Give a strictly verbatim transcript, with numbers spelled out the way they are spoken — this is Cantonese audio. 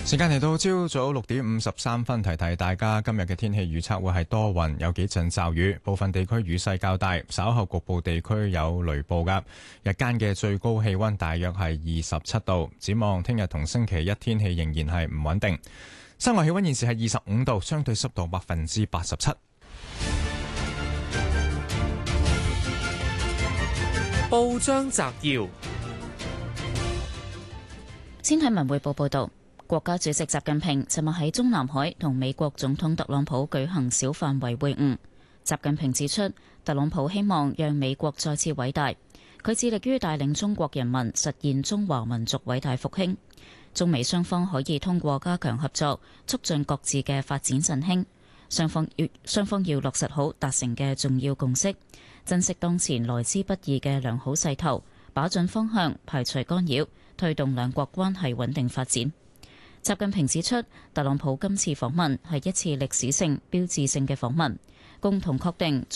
時間嚟到朝早六點五十三分，提提大家今日嘅天氣預測會係多雲，有幾陣驟雨，部分地區雨勢較大，稍後局部地區有雷暴㗎。日間嘅最高氣溫大約係二十七度。展望聽日同星期一天氣仍然係唔穩定。室外氣溫現時係二十五度，相對濕度百分之八十七。 報章摘要， 先睇文匯報報道。國家主席習近平尋日喺中南海同美國總統特朗普舉行小範圍會晤。習近平指出，特朗普希望讓美國再次偉大，佢致力於帶領中國人民實現中華民族偉大復興。中美雙方可以通過加強合作，促進各自嘅發展振興。雙方要雙方要落實好達成嘅重要共識，珍惜當前來之不易嘅良好勢頭，把準方向，排除干擾，推動兩國關係穩定發展。習近平指出，特朗普今次訪問係一次歷史性、標誌性嘅訪問，共同確定